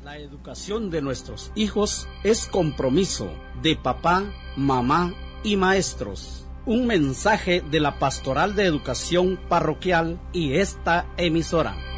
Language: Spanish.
La educación de nuestros hijos es compromiso de papá, mamá y maestros. Un mensaje de la Pastoral de Educación Parroquial y esta emisora.